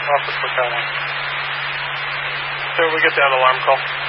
Officer Skyline. So we get that alarm call.